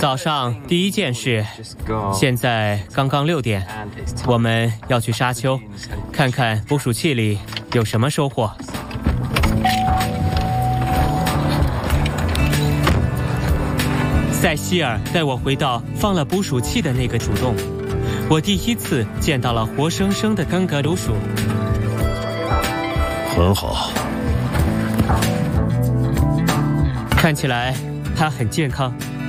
早上第一件事，现在刚刚6点，我们要去沙丘，看看捕鼠器里有什么收获。塞西尔带我回到放了捕鼠器的那个主洞，我第一次见到了活生生的根格鲁鼠。 很好， 看起来它很健康。